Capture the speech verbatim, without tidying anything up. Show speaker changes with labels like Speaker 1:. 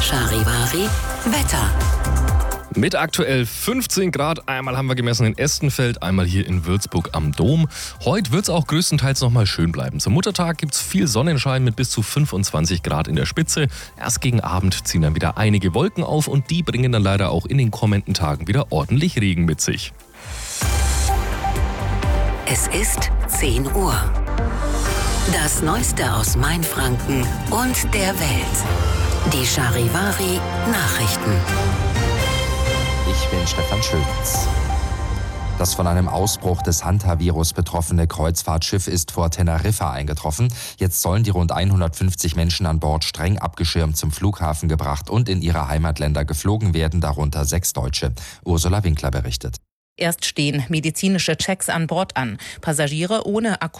Speaker 1: Charivari Wetter.
Speaker 2: Mit aktuell fünfzehn Grad, einmal haben wir gemessen in Estenfeld, einmal hier in Würzburg am Dom. Heute wird es auch größtenteils noch mal schön bleiben. Zum Muttertag gibt es viel Sonnenschein mit bis zu fünfundzwanzig Grad in der Spitze. Erst gegen Abend ziehen dann wieder einige Wolken auf und die bringen dann leider auch in den kommenden Tagen wieder ordentlich Regen mit sich.
Speaker 1: Es ist zehn Uhr. Das Neueste aus Mainfranken und der Welt. Die Charivari Nachrichten.
Speaker 3: Ich bin Stefan Schulz. Das von einem Ausbruch des Hanta-Virus betroffene Kreuzfahrtschiff ist vor Teneriffa eingetroffen. Jetzt sollen die rund hundertfünfzig Menschen an Bord streng abgeschirmt zum Flughafen gebracht und in ihre Heimatländer geflogen werden, darunter sechs Deutsche. Ursula Winkler berichtet.
Speaker 4: Erst stehen medizinische Checks an Bord an. Passagiere ohne